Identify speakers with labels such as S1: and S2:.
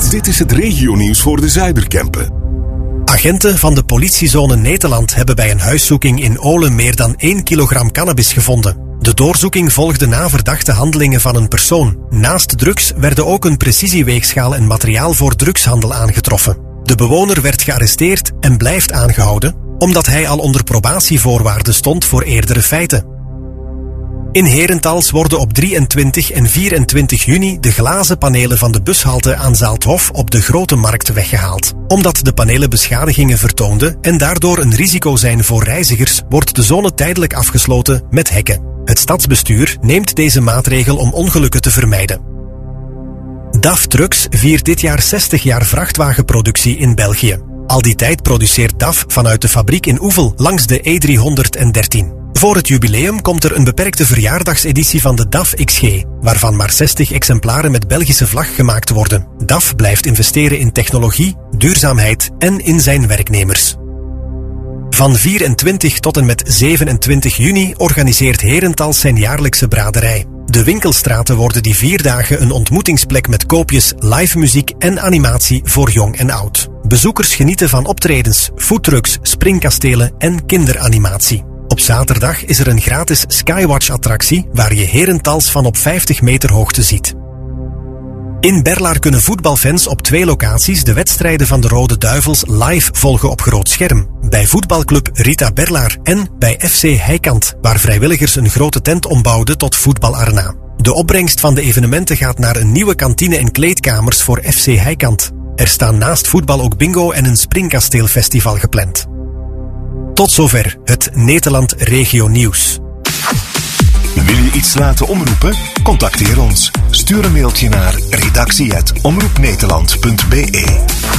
S1: Dit is het regionieuws voor de Zuiderkempen.
S2: Agenten van de politiezone Nederland hebben bij een huiszoeking in Olen meer dan 1 kilogram cannabis gevonden. De doorzoeking volgde na verdachte handelingen van een persoon. Naast drugs werden ook een precisieweegschaal en materiaal voor drugshandel aangetroffen. De bewoner werd gearresteerd en blijft aangehouden, omdat hij al onder probatievoorwaarden stond voor eerdere feiten. In Herentals worden op 23 en 24 juni de glazen panelen van de bushalte aan Zaalthof op de Grote Markt weggehaald. Omdat de panelen beschadigingen vertoonden en daardoor een risico zijn voor reizigers, wordt de zone tijdelijk afgesloten met hekken. Het stadsbestuur neemt deze maatregel om ongelukken te vermijden. DAF Trucks viert dit jaar 60 jaar vrachtwagenproductie in België. Al die tijd produceert DAF vanuit de fabriek in Oevel langs de E313. Voor het jubileum komt er een beperkte verjaardagseditie van de DAF XG, waarvan maar 60 exemplaren met Belgische vlag gemaakt worden. DAF blijft investeren in technologie, duurzaamheid en in zijn werknemers. Van 24 tot en met 27 juni organiseert Herentals zijn jaarlijkse braderij. De winkelstraten worden die 4 dagen een ontmoetingsplek met koopjes, live muziek en animatie voor jong en oud. Bezoekers genieten van optredens, foodtrucks, springkastelen en kinderanimatie. Op zaterdag is er een gratis Skywatch-attractie waar je Herentals van op 50 meter hoogte ziet. In Berlaar kunnen voetbalfans op 2 locaties de wedstrijden van de Rode Duivels live volgen op groot scherm. Bij voetbalclub Rita Berlaar en bij FC Heikant, waar vrijwilligers een grote tent ombouwden tot voetbalarena. De opbrengst van de evenementen gaat naar een nieuwe kantine en kleedkamers voor FC Heikant. Er staan naast voetbal ook bingo en een springkasteelfestival gepland. Tot zover het Nederland Regio Nieuws.
S1: Wil je iets laten omroepen? Contacteer ons. Stuur een mailtje naar redactie@omroepnederland.be.